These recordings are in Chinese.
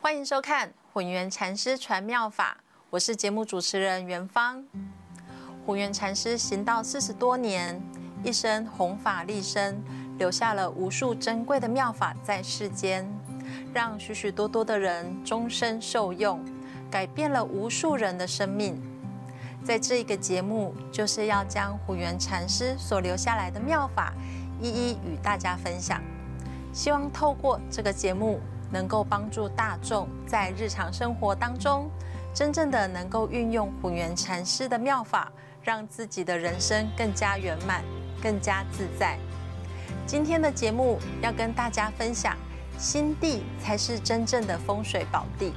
欢迎收看混元禅师传妙法，我是节目主持人元芳。混元禅师行道40多年，一生弘法利生，留下了无数珍贵的妙法在世间，让许许多多的人终身受用，改变了无数人的生命。在这一个节目，就是要将混元禅师所留下来的妙法一一与大家分享，希望透过这个节目能够帮助大众在日常生活当中真正的能够运用混元禅师的妙法，让自己的人生更加圆满，更加自在。今天的节目要跟大家分享，心地才是真正的风水宝地。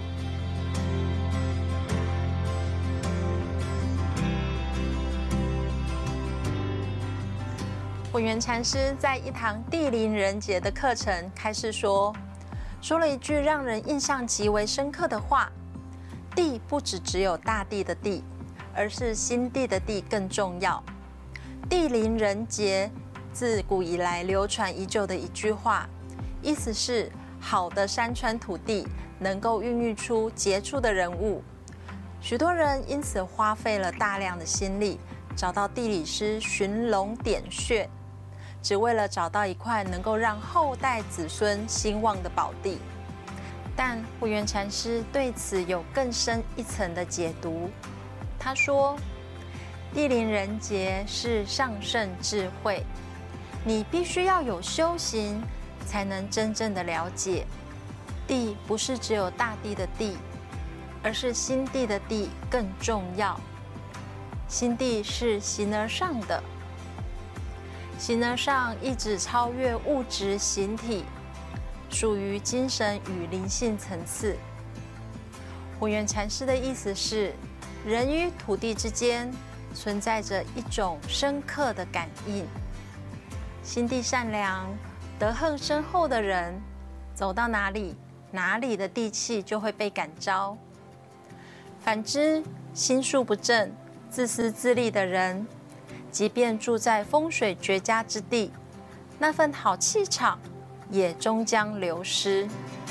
混元禅师在一堂地灵人杰的课程开示说了一句让人印象极为深刻的话：地不只有大地的地，而是心地的地更重要。地灵人杰自古以来流传已久的一句话，意思是好的山川土地能够孕育出杰出的人物。许多人因此花费了大量的心力，找到地理师寻龙点穴，只为了找到一块能够让后代子孙兴旺的宝地。但混元禅师对此有更深一层的解读。他说，地灵人杰是上圣智慧，你必须要有修行，才能真正的了解，地不是只有大地的地，而是心地的地更重要。心地是形而上的，形而上意指超越物质形体，属于精神与灵性层次。混元禅师的意思是，人与土地之间存在着一种深刻的感应。心地善良、德行深厚的人，走到哪里，哪里的地气就会被感召。反之，心术不正、自私自利的人，即便住在风水绝佳之地，那份好气场也终将流失。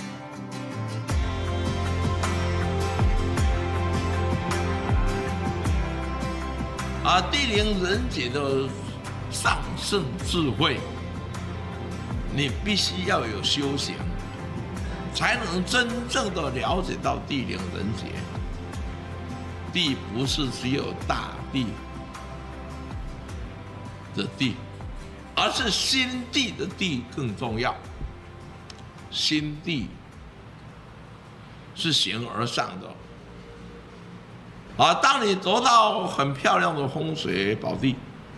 地灵人杰的上圣智慧，你必须要有修行，才能真正的了解到地灵人杰。地不是只有大地的地，而是心地的地更重要。心地是形而上的。当你得到很漂亮的风水宝地，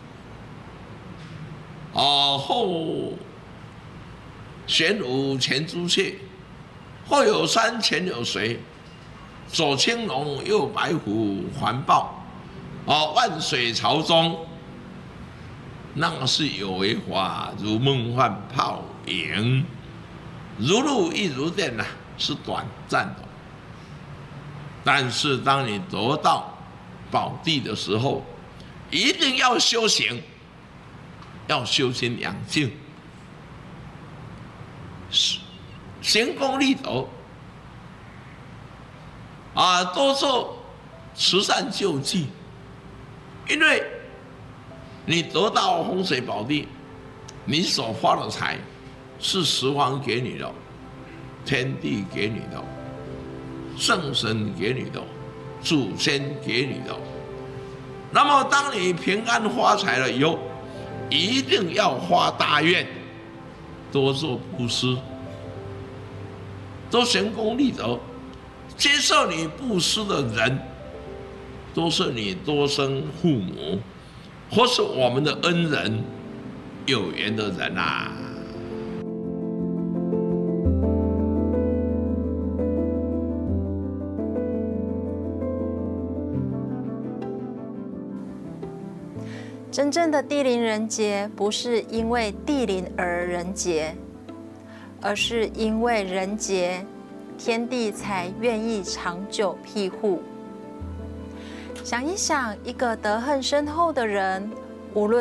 后玄武前朱雀，后有山前有水，左青龙右白虎环抱，万水朝宗，那是有为法，如梦幻泡影，如露亦如电呐，是短暂的。但是当你得到宝地的时候，一定要修行，要修心养性，行功立德，多做慈善救济。因为你得到风水宝地，你所发的财是十方给你的，天地给你的，圣神给你的，祖先给你的。那么当你平安发财了以后，一定要发大愿，多做布施，多行功立德。接受你布施的人，都是你多生父母，或是我们的恩人、有缘的人啊。 真正的地灵人杰，不是因为地灵而人杰，而是因为人杰，天地才愿意长久庇护。想一想，一个德行深厚的人，无论